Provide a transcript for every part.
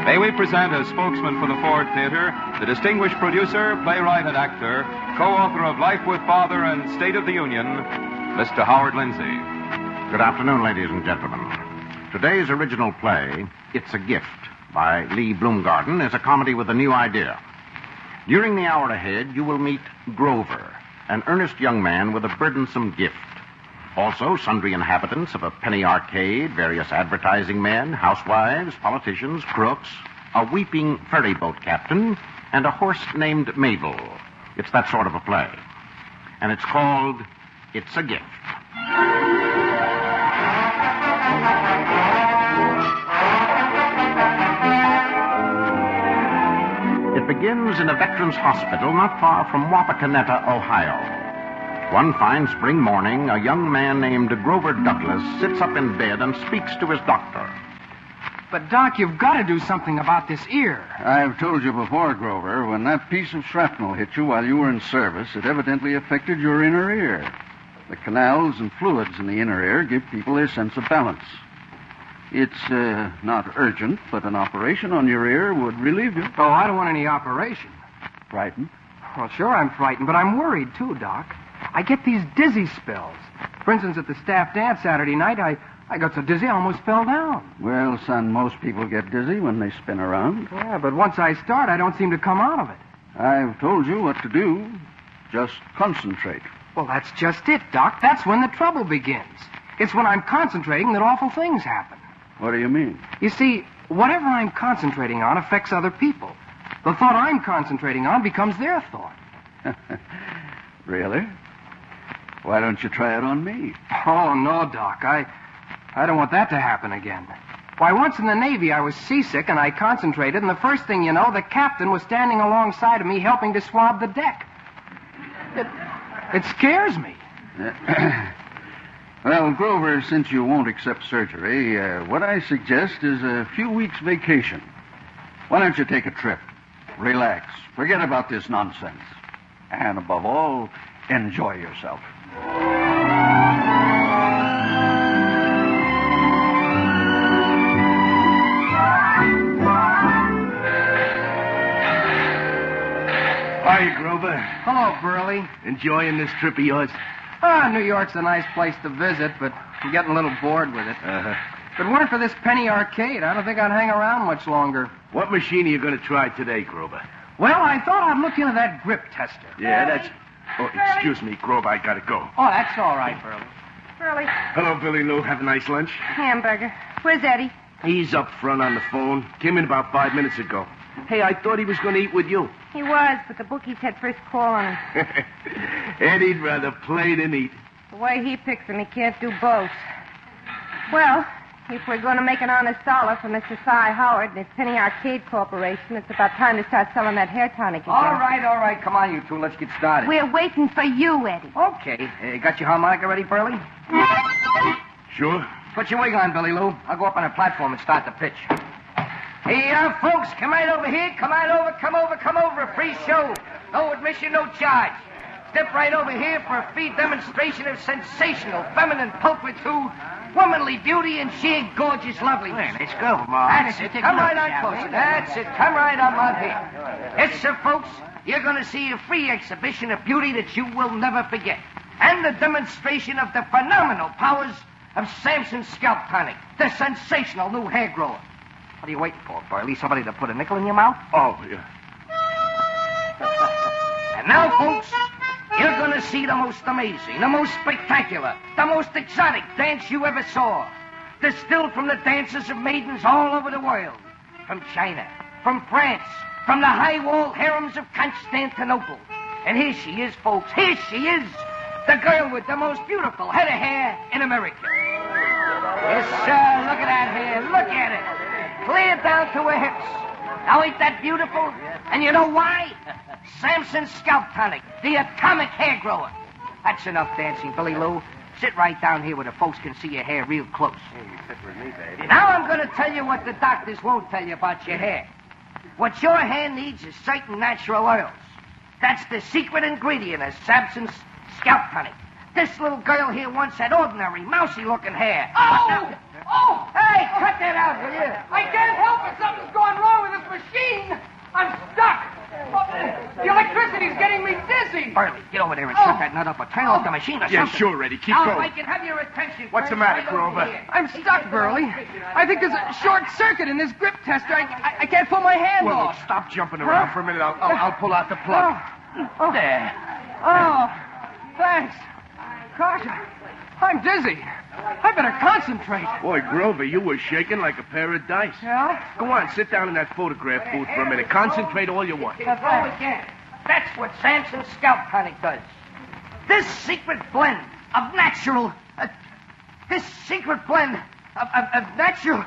May we present as spokesman for the Ford Theater the distinguished producer, playwright, and actor, co-author of Life with Father and State of the Union, Mr. Howard Lindsay. Good afternoon, ladies and gentlemen. Today's original play, It's a Gift, by Lee Bloomgarden, is a comedy with a new idea. During the hour ahead, you will meet Grover, an earnest young man with a burdensome gift. Also, sundry inhabitants of a penny arcade, various advertising men, housewives, politicians, crooks, a weeping ferry boat captain, and a horse named Mabel. It's that sort of a play. And it's called It's a Gift. It begins in a veterans hospital not far from Wapakoneta, Ohio. One fine spring morning, a young man named Grover Douglas sits up in bed and speaks to his doctor. But, Doc, you've got to do something about this ear. I've told you before, Grover, when that piece of shrapnel hit you while you were in service, it evidently affected your inner ear. The canals and fluids in the inner ear give people their sense of balance. It's not urgent, but an operation on your ear would relieve you. Oh, I don't want any operation. Frightened? Well, sure, I'm frightened, but I'm worried, too, Doc. I get these dizzy spells. For instance, at the staff dance Saturday night, I got so dizzy I almost fell down. Well, son, most people get dizzy when they spin around. Yeah, but once I start, I don't seem to come out of it. I've told you what to do. Just concentrate. Well, that's just it, Doc. That's when the trouble begins. It's when I'm concentrating that awful things happen. What do you mean? You see, whatever I'm concentrating on affects other people. The thought I'm concentrating on becomes their thought. Really? Why don't you try it on me? Oh, no, Doc. I don't want that to happen again. Why, once in the Navy, I was seasick, and I concentrated, and the first thing you know, the captain was standing alongside of me helping to swab the deck. It scares me. Well, Grover, since you won't accept surgery, what I suggest is a few weeks' vacation. Why don't you take a trip? Relax. Forget about this nonsense. And above all, enjoy yourself. Hi, Grover. Hello, Burley. Enjoying this trip of yours? New York's a nice place to visit, but I'm getting a little bored with it. Uh-huh. If it weren't for this penny arcade, I don't think I'd hang around much longer. What machine are you going to try today, Grover? Well, I thought I'd look into that grip tester. Yeah, that's... Oh, excuse me, Grover, I gotta go. Oh, that's all right, Burley. Burley, Hello, Billy Lou. Have a nice lunch. hamburger. Where's Eddie? He's up front on the phone. Came in about 5 minutes ago. Hey, I thought he was going to eat with you. He was, but the bookies had first call on him. Eddie'd rather play than eat. The way he picks them, he can't do both. Well, if we're going to make an honest dollar for Mr. Cy Howard and his Penny Arcade Corporation, it's about time to start selling that hair tonic again. All right. Come on, you two. Let's get started. We're waiting for you, Eddie. Okay. Got your harmonica ready, Burley? Sure? Put your wig on, Billy Lou. I'll go up on the platform and start the pitch. Hey, folks, come right over here. Come over. A free show. No admission, no charge. Step right over here for a free demonstration of sensational feminine pulchritude, womanly beauty, and sheer gorgeous loveliness. Let's go, Ma. That's it. Come right on closer. That's it. Come right on here. Yes, sir, folks. You're going to see a free exhibition of beauty that you will never forget. And a demonstration of the phenomenal powers of Samson's Scalp Tonic, the sensational new hair grower. What are you waiting for, Burley? Somebody to put a nickel in your mouth? Oh, yeah. And now, folks, you're going to see the most amazing, the most spectacular, the most exotic dance you ever saw. Distilled from the dances of maidens all over the world. From China, from France, from the high-walled harems of Constantinople. And here she is, folks. Here she is. The girl with the most beautiful head of hair in America. Yes, sir. Look at that hair. Look at it. Clear down to her hips. Now, ain't that beautiful? And you know why? Samson's Scalp Tonic, the atomic hair grower. That's enough dancing, Billy Lou. Sit right down here where the folks can see your hair real close. Hey, you sit with me, baby. Now I'm going to tell you what the doctors won't tell you about your hair. What your hair needs is certain natural oils. That's the secret ingredient of Samson's Scalp Tonic. This little girl here once had ordinary, mousy-looking hair. Oh! Hey, cut that out, will you? I can't help it. Something's going wrong Burley, get over there and shut that nut up or turn off the machine or Yeah, something. sure, Eddie. Keep Now, going. if I can have your attention. What's the first, matter, right over Grover? here. I'm stuck, Burley. I think there's a short circuit in this grip tester. I can't pull my hand Well, off. look, stop jumping around for a minute. I'll pull out the plug. There. Oh, thanks. Gosh, I'm dizzy. I better concentrate. Boy, Grover, you were shaking like a pair of dice. Yeah? Go on, sit down in that photograph booth for a minute. Concentrate all you want. Now, go again. That's what Samson's scalp tonic does. This secret blend of natural... this secret blend of natural...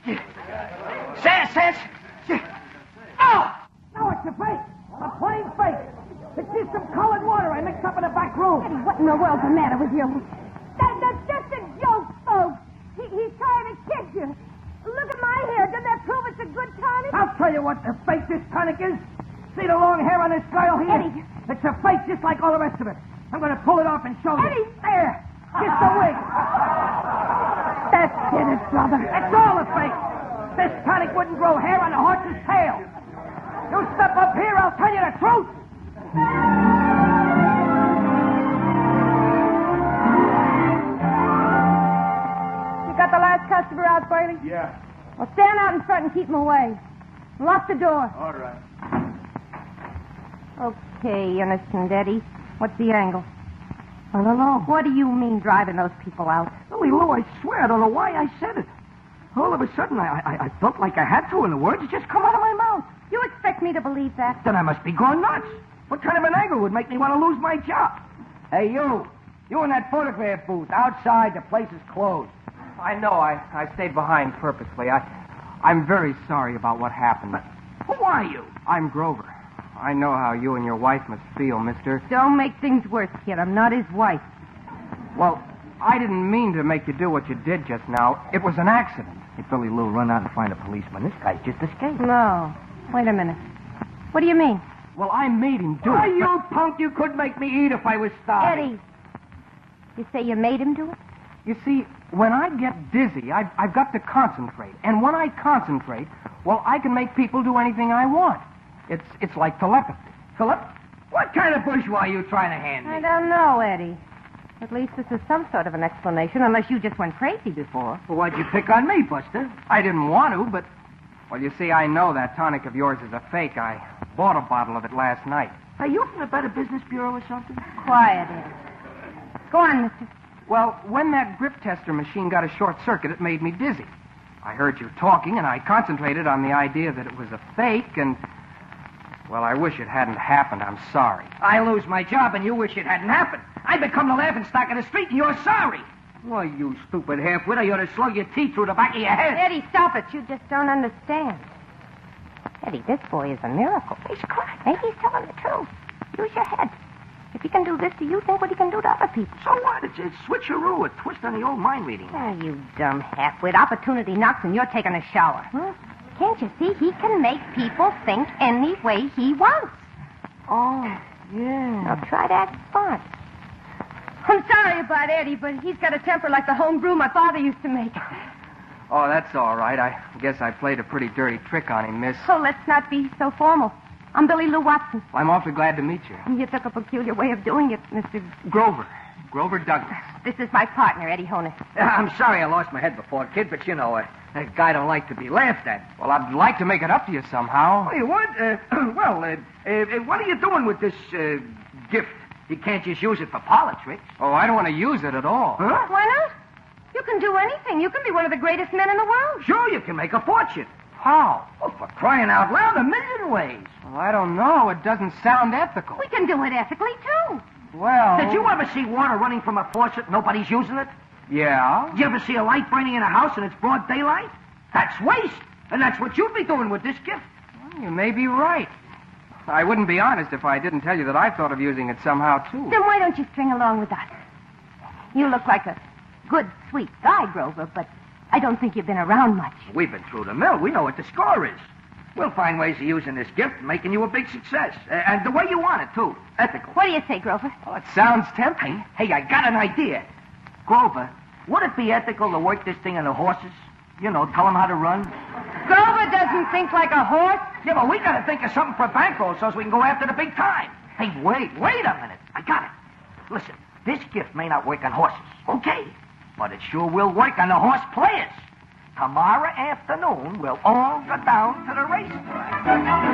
Oh! No, it's a fake. A plain fake. It's just some colored water I mixed up in the back room. Eddie, what in the world's the matter with you? That's just a joke, folks. He's trying to kid you. Look at my hair. Doesn't that prove it's a good tonic? I'll tell you what the fake this tonic is. See the long hair on this girl here? Eddie. It's a fake just like all the rest of it. I'm going to pull it off and show you. Eddie. There. Just a wig. That's it, brother. It's all a fake. This tonic wouldn't grow hair on a horse's tail. You step up here, I'll tell you the truth. You got the last customer out, Burley? Yeah. Well, stand out in front and keep him away. Lock the door. All right. Okay, innocent Eddie. What's the angle? I don't know. What do you mean driving those people out? Lily Lou, I swear I don't know why I said it. All of a sudden, I felt like I had to, and the words just come out of my mouth. You expect me to believe that? Then I must be going nuts. What kind of an angle would make me want to lose my job? Hey, you. You in that photograph booth. Outside, the place is closed. I know. I stayed behind purposely. I'm very sorry about what happened. Who are you? I'm Grover. I know how you and your wife must feel, mister. Don't make things worse, kid. I'm not his wife. Well, I didn't mean to make you do what you did just now. It was an accident. Hey, Billy Lou, run out and find a policeman. This guy's just escaped. No. Wait a minute. What do you mean? Well, I made him do Why, it. you punk, you could make me eat if I was starving. Eddie. You say you made him do it? You see, when I get dizzy, I've got to concentrate. And when I concentrate, well, I can make people do anything I want. It's like telepathy. Philip, what kind of bourgeois are you trying to hand me? I don't know, Eddie. At least this is some sort of an explanation, unless you just went crazy before. Well, why'd you pick on me, Buster? I didn't want to, but... Well, you see, I know that tonic of yours is a fake. I bought a bottle of it last night. Are you from the Better Business Bureau or something? Quiet, Eddie. Go on, mister. Well, when that grip tester machine got a short circuit, it made me dizzy. I heard you talking, and I concentrated on the idea that it was a fake, and... Well, I wish it hadn't happened. I'm sorry. I lose my job, and you wish it hadn't happened. I become the laughingstock of the street, and you're sorry. Why, you stupid half-wit, I ought to slug your teeth through the back of your head. Eddie, stop it. You just don't understand. Eddie, this boy is a miracle. He's crying. Maybe he's telling the truth. Use your head. If he can do this to you, think what he can do to other people. So what? It's a switcheroo, a twist on the old mind reading. Oh, you dumb half-wit. Opportunity knocks and you're taking a shower. Huh? Can't you see? He can make people think any way he wants. Oh, yeah. Now try that smart. I'm sorry about Eddie, but he's got a temper like the home brew my father used to make. Oh, that's all right. I guess I played a pretty dirty trick on him, miss. So let's not be so formal. I'm Billy Lou Watson. I'm awfully glad to meet you. You took a peculiar way of doing it, Mr. Grover. Grover Douglas. This is my partner, Eddie Honus. I'm sorry I lost my head before, kid, but you know, that guy don't like to be laughed at. Well, I'd like to make it up to you somehow. Oh, you would? What are you doing with this gift? You can't just use it for parlor tricks. Oh, I don't want to use it at all. Huh? Why not? You can do anything. You can be one of the greatest men in the world. Sure, you can make a fortune. How? Oh, for crying out loud, a million ways. Well, I don't know. It doesn't sound ethical. We can do it ethically, too. Well... Did you ever see water running from a faucet and nobody's using it? Yeah? Did you ever see a light burning in a house and it's broad daylight? That's waste. And that's what you'd be doing with this gift. Well, you may be right. I wouldn't be honest if I didn't tell you that I thought of using it somehow, too. Then why don't you string along with us? You look like a good, sweet guy, Grover, but I don't think you've been around much. We've been through the mill. We know what the score is. We'll find ways of using this gift and making you a big success. And the way you want it, too. Ethical. What do you say, Grover? Well, it sounds tempting. Hey, I got an idea. Grover, would it be ethical to work this thing on the horses? You know, tell them how to run? Grover doesn't think like a horse. Yeah, but we got to think of something for bankroll so we can go after the big time. Hey, wait a minute. I got it. Listen, this gift may not work on horses, okay? But it sure will work on the horse players. Tomorrow afternoon, we'll all go down to the racetrack.